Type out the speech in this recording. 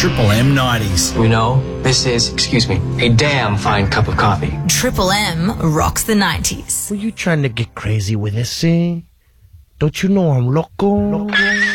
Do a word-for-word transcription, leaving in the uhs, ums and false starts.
Triple M nineties. You know, this is, excuse me, a damn fine cup of coffee. Triple M rocks the nineties. Were you trying to get crazy with this, eh? Don't you know I'm loco? loco?